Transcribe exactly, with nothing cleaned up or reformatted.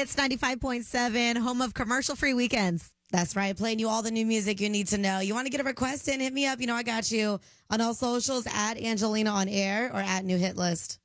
Hits ninety-five point seven, home of commercial-free weekends. That's right. Playing you all the new music you need to know. You want to get a request in? Hit me up. You know I got you on all socials at Angelina on Air or at New Hit List.